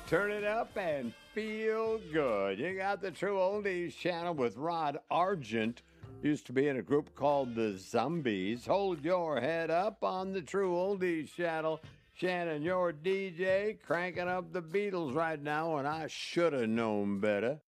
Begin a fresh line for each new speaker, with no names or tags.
Turn it up and feel good. You got the True Oldies channel with Rod Argent. Used to be in a group called the Zombies. Hold your head up on the True Oldies channel. Shannon, your DJ, cranking up the Beatles right now, and I should have known better.